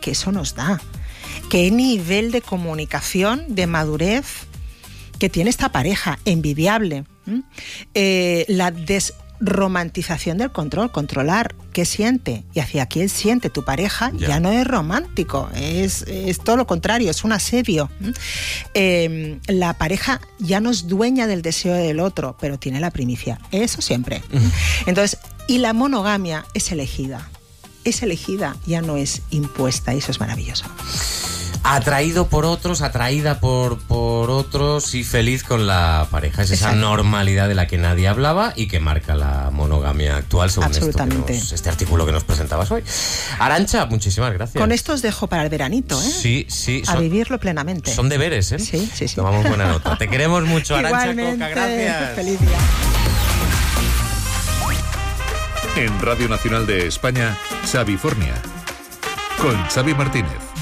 que eso nos da. Qué nivel de comunicación, de madurez que tiene esta pareja, envidiable. La desromantización del control, controlar qué siente y hacia quién siente tu pareja, ya no es romántico, es todo lo contrario, es un asedio. La pareja ya no es dueña del deseo del otro, pero tiene la primicia, eso siempre. Entonces, y la monogamia es elegida, ya no es impuesta, y eso es maravilloso. Atraído por otros, atraída por otros y feliz con la pareja. Es esa normalidad de la que nadie hablaba y que marca la monogamia actual, según este artículo que nos presentabas hoy. Arantxa, muchísimas gracias. Con esto os dejo para el veranito, ¿eh? Sí. A vivirlo plenamente. Son deberes, ¿eh? Sí. Tomamos buena nota. Te queremos mucho, Arantxa Coca, gracias. Feliz día. En Radio Nacional de España, Xavifornia, con Xavi Martínez.